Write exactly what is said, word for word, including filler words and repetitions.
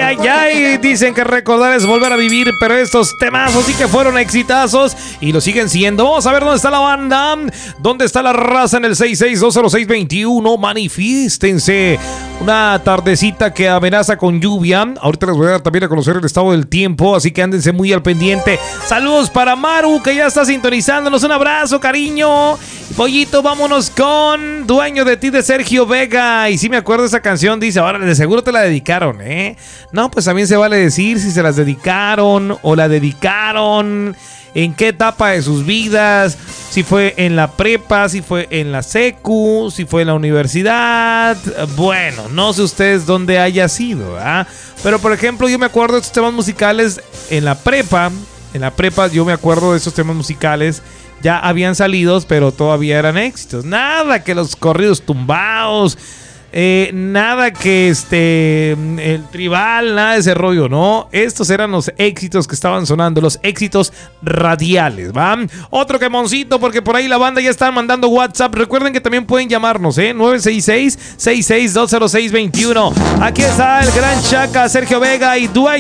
ay, ay. Dicen que recordar es volver a vivir, pero estos temazos sí que fueron exitazos y lo siguen siendo. Vamos a ver dónde está la banda, dónde está la raza en el seis seis dos cero seis dos uno. Manifiéstense. Una tardecita que amenaza con lluvia. Ahorita les voy a dar también a conocer el estado del tiempo, así que ándense muy al pendiente. Saludos para Maru, que ya está sintonizándonos. Un abrazo, cariño. Pollito, vámonos con Dueño de ti de Sergio Vega. Y si me acuerdo de esa canción, dice, ahora de seguro te la dedicaron, ¿eh? No, pues también se vale decir si se las dedicaron o la dedicaron, en qué etapa de sus vidas, si fue en la prepa, si fue en la secu, si fue en la universidad. Bueno, no sé ustedes dónde haya sido, ¿ah? Pero por ejemplo, yo me acuerdo de estos temas musicales en la prepa. En la prepa yo me acuerdo de esos temas musicales. Ya habían salido, pero todavía eran éxitos. Nada que los corridos tumbados, eh, nada que este el tribal, nada de ese rollo, ¿no? Estos eran los éxitos que estaban sonando, los éxitos radiales, ¿va? Otro quemoncito, porque por ahí la banda ya está mandando WhatsApp. Recuerden que también pueden llamarnos, ¿eh? nueve seis seis, seis seis dos cero seis dos uno. Aquí está el gran Chaca, Sergio Vega y Dueño